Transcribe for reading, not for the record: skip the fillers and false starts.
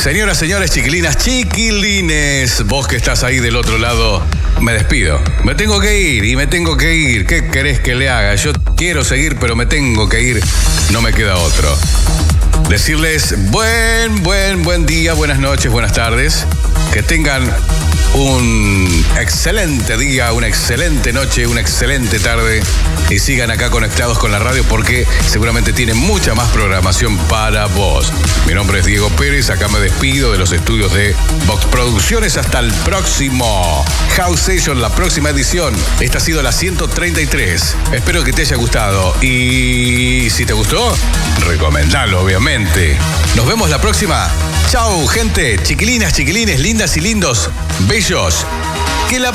Señoras, señores, chiquilinas, chiquilines, vos que estás ahí del otro lado, me despido. Me tengo que ir y me tengo que ir. ¿Qué querés que le haga? Yo quiero seguir, pero me tengo que ir. No me queda otro. Decirles buen día, buenas noches, buenas tardes. Que tengan un excelente día, una excelente noche, una excelente tarde y sigan acá conectados con la radio porque seguramente tienen mucha más programación para vos. Mi nombre es Diego Pérez, acá me despido de los estudios de Vox Producciones. Hasta el próximo House Session, la próxima edición. Esta ha sido la 133. Espero que te haya gustado y si te gustó, recomendalo obviamente. Nos vemos la próxima. Chau, gente, chiquilinas, chiquilines, lindas y lindos, bellos.